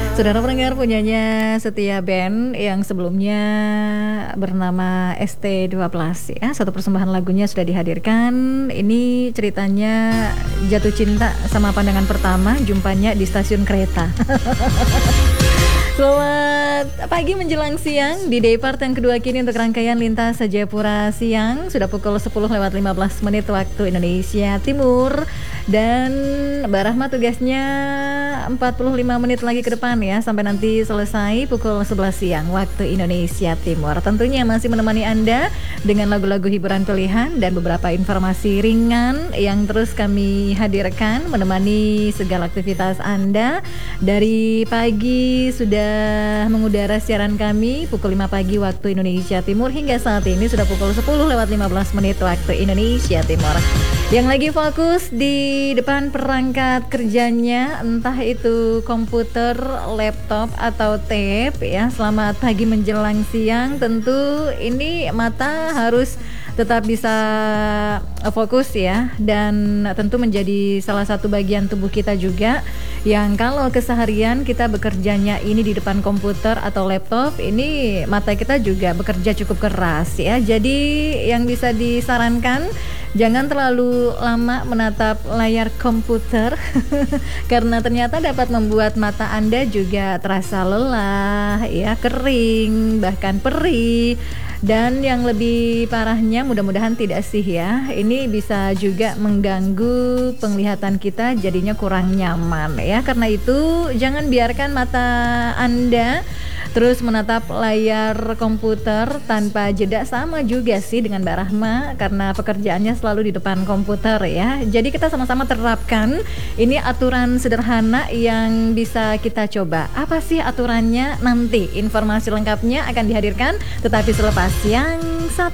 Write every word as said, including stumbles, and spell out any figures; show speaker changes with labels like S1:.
S1: Saudara pendengar, punyanya Setia Band yang sebelumnya bernama S T dua belas ya. Satu persembahan lagunya sudah dihadirkan. Ini ceritanya jatuh cinta sama pandangan pertama, jumpanya di stasiun kereta. Selamat pagi menjelang siang di day part yang kedua kini untuk rangkaian Lintas Jayapura Siang. Sudah pukul sepuluh lewat lima belas menit waktu Indonesia Timur. Dan Mbak Rahma tugasnya empat puluh lima menit lagi ke depan ya, sampai nanti selesai pukul sebelas siang waktu Indonesia Timur. Tentunya masih menemani Anda dengan lagu-lagu hiburan pilihan dan beberapa informasi ringan yang terus kami hadirkan menemani segala aktivitas Anda. Dari pagi sudah mengudara siaran kami pukul lima pagi waktu Indonesia Timur hingga saat ini sudah pukul sepuluh lewat lima belas menit waktu Indonesia Timur. Yang lagi fokus di depan perangkat kerjanya, entah itu komputer, laptop, atau tab ya, selamat pagi menjelang siang. Tentu ini mata harus tetap bisa fokus ya, dan tentu menjadi salah satu bagian tubuh kita juga yang kalau keseharian kita bekerjanya ini di depan komputer atau laptop, ini mata kita juga bekerja cukup keras ya. Jadi yang bisa disarankan, jangan terlalu lama menatap layar komputer karena ternyata dapat membuat mata Anda juga terasa lelah ya, kering, bahkan perih. Dan yang lebih parahnya, mudah-mudahan tidak sih ya, ini bisa juga mengganggu penglihatan kita, jadinya kurang nyaman ya. Karena itu jangan biarkan mata Anda terus menatap layar komputer tanpa jeda. Sama juga sih dengan Mbak Rahma, karena pekerjaannya selalu di depan komputer ya. Jadi kita sama-sama terapkan ini aturan sederhana yang bisa kita coba. Apa sih aturannya? Nanti informasi lengkapnya akan dihadirkan, tetapi selepas yang satu